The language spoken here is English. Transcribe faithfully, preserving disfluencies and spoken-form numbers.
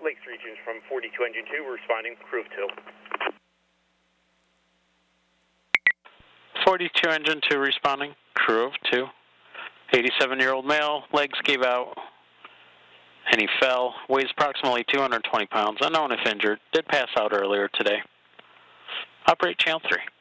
Lakes Regions from forty-two Engine two, responding, crew of two. forty-two Engine two responding, crew of two. eighty-seven-year-old male, legs gave out, and he fell. Weighs approximately two hundred twenty pounds, unknown if injured. Did pass out earlier today. Operate channel three.